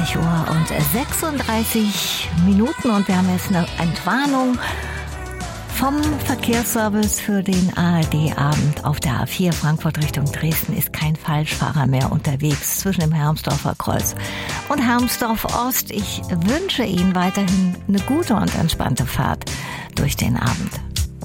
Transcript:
21:36 und wir haben jetzt eine Entwarnung vom Verkehrsservice für den ARD-Abend. Auf der A4 Frankfurt Richtung Dresden ist kein Falschfahrer mehr unterwegs zwischen dem Hermsdorfer Kreuz und Hermsdorf Ost. Ich wünsche Ihnen weiterhin eine gute und entspannte Fahrt durch den Abend.